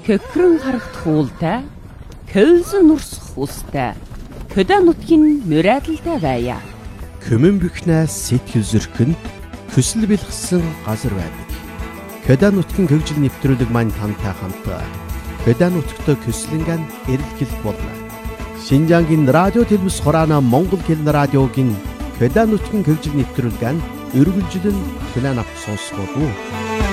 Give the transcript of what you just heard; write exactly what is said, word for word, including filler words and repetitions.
Көкрөн харагдах уултай, көлзөн урсах устай, хөдөө нутгийн мөрөөдөлтэй байя. Көмөн бихнээс сэтгэл зөрхөн, хүсэл бэлгсэн газар байдаг. Хөдөө нутгийн хөгжил нэвтрүүлэг маань тантай хамт хөдөө нутгт көслөнгөн эрэлхийлэх болно. Шинжангийн радио телевиз хураана Монгол хэлний радиогийн хөдөө нутгийн хөгжил нэвтрүүлгэн өргөлжлөн хүлээн авах сонсгоо.